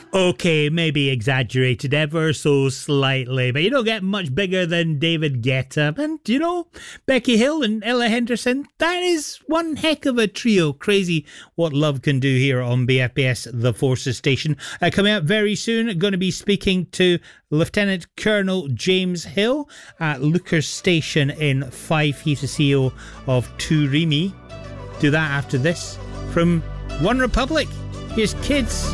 Okay, maybe exaggerated ever so slightly, but you don't get much bigger than David Guetta. And, Becky Hill and Ella Henderson, that is one heck of a trio. Crazy what love can do here on BFBS The Forces station. Coming up very soon, going to be speaking to Lieutenant Colonel James Hill at Looker Station in Fife. He's the CEO of Turimi. Do that after this. From One Republic, here's Kids.